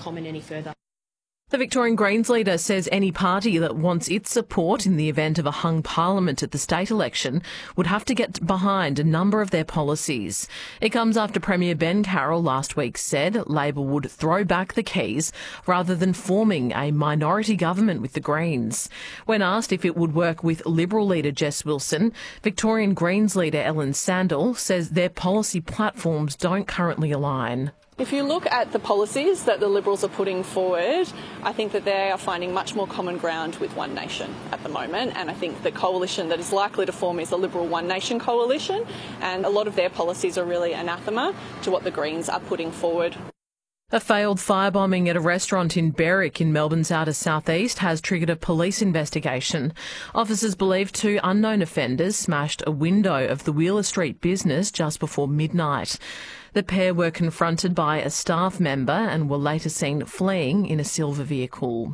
comment any further. The Victorian Greens leader says any party that wants its support in the event of a hung parliament at the state election would have to get behind a number of their policies. It comes after Premier Ben Carroll last week said Labor would throw back the keys rather than forming a minority government with the Greens. When asked if it would work with Liberal leader Jess Wilson, Victorian Greens leader Ellen Sandell says their policy platforms don't currently align. If you look at the policies that the Liberals are putting forward, I think that they are finding much more common ground with One Nation at the moment, and I think the coalition that is likely to form is the Liberal One Nation coalition, and a lot of their policies are really anathema to what the Greens are putting forward. A failed firebombing at a restaurant in Berwick in Melbourne's outer southeast has triggered a police investigation. Officers believe two unknown offenders smashed a window of the Wheeler Street business just before midnight. The pair were confronted by a staff member and were later seen fleeing in a silver vehicle.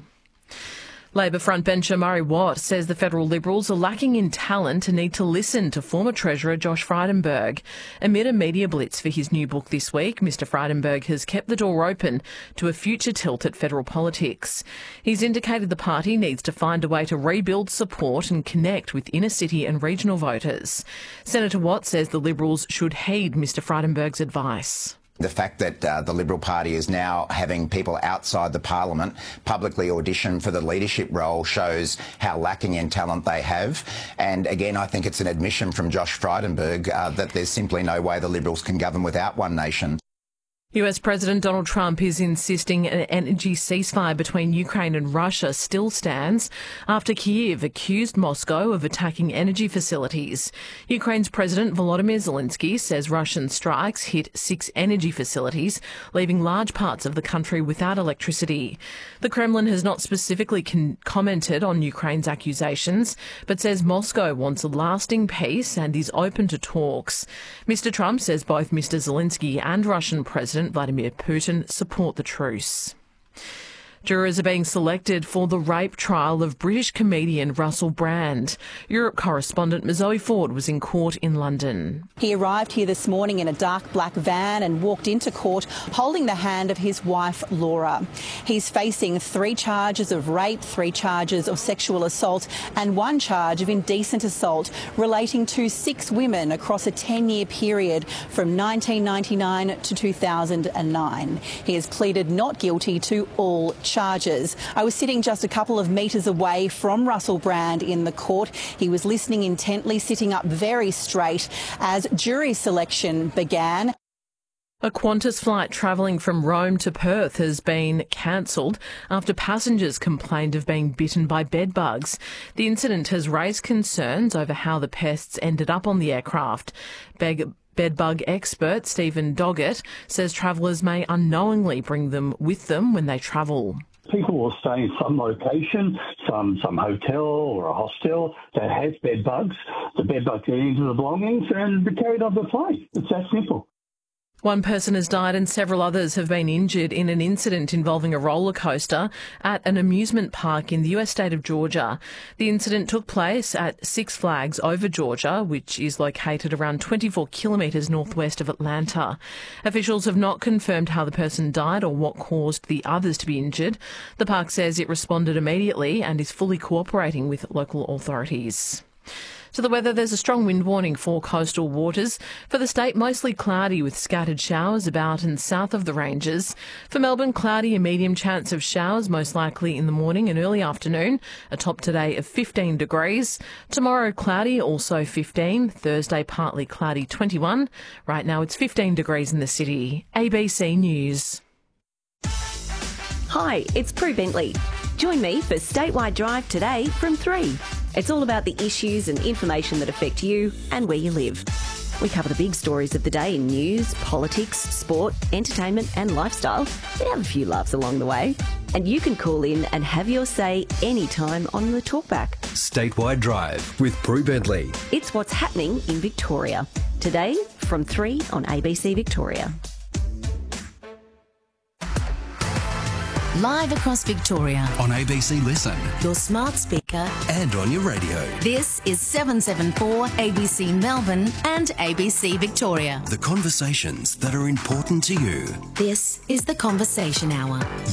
Labor frontbencher Murray Watt says the federal Liberals are lacking in talent and need to listen to former Treasurer Josh Frydenberg. Amid a media blitz for his new book this week, Mr Frydenberg has kept the door open to a future tilt at federal politics. He's indicated the party needs to find a way to rebuild support and connect with inner city and regional voters. Senator Watt says the Liberals should heed Mr Frydenberg's advice. The fact that the Liberal Party is now having people outside the Parliament publicly audition for the leadership role shows how lacking in talent they have. And again, I think it's an admission from Josh Frydenberg that there's simply no way the Liberals can govern without One Nation. US President Donald Trump is insisting an energy ceasefire between Ukraine and Russia still stands after Kyiv accused Moscow of attacking energy facilities. Ukraine's President Volodymyr Zelensky says Russian strikes hit 6 energy facilities, leaving large parts of the country without electricity. The Kremlin has not specifically commented on Ukraine's accusations, but says Moscow wants a lasting peace and is open to talks. Mr Trump says both Mr Zelensky and Russian President Vladimir Putin support the truce. Jurors are being selected for the rape trial of British comedian Russell Brand. Europe correspondent Zoe Ford was in court in London. He arrived here this morning in a dark black van and walked into court holding the hand of his wife, Laura. He's facing 3 charges of rape, 3 charges of sexual assault and 1 charge of indecent assault relating to 6 women across a 10-year period from 1999 to 2009. He has pleaded not guilty to all charges. I was sitting just a couple of metres away from Russell Brand in the court. He was listening intently, sitting up very straight as jury selection began. A Qantas flight travelling from Rome to Perth has been cancelled after passengers complained of being bitten by bedbugs. The incident has raised concerns over how the pests ended up on the aircraft. Bedbug expert Stephen Doggett says travellers may unknowingly bring them with them when they travel. People will stay in some location, some hotel or a hostel that has bed bugs. The bed bugs get into the belongings and be carried on the plane. It's that simple. 1 person has died and several others have been injured in an incident involving a roller coaster at an amusement park in the US state of Georgia. The incident took place at Six Flags over Georgia, which is located around 24 kilometres northwest of Atlanta. Officials have not confirmed how the person died or what caused the others to be injured. The park says it responded immediately and is fully cooperating with local authorities. To the weather, there's a strong wind warning for coastal waters. For the state, mostly cloudy with scattered showers about and south of the ranges. For Melbourne, cloudy and medium chance of showers, most likely in the morning and early afternoon. A top today of 15 degrees. Tomorrow, cloudy, also 15. Thursday, partly cloudy, 21. Right now, it's 15 degrees in the city. ABC News. Hi, it's Prue Bentley. Join me for Statewide Drive today from 3. It's all about the issues and information that affect you and where you live. We cover the big stories of the day in news, politics, sport, entertainment and lifestyle. We have a few laughs along the way. And you can call in and have your say anytime on the talkback. Statewide Drive with Prue Bentley. It's what's happening in Victoria. Today from 3 on ABC Victoria. Live across Victoria. On ABC Listen. Your smart speaker. And on your radio. This is 774 ABC Melbourne and ABC Victoria. The conversations that are important to you. This is The Conversation Hour.